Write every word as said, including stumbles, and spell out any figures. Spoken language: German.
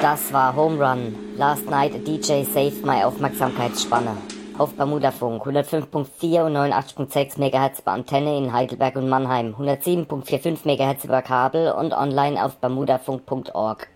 Das war Home Run. Last Night a D J saved my Aufmerksamkeitsspanne. Auf Bermudafunk hundertfünf Komma vier und neunundachtzig Komma sechs Megahertz bei Antenne in Heidelberg und Mannheim, hundertsieben Komma fünfundvierzig Megahertz über Kabel und online auf bermudafunk Punkt org.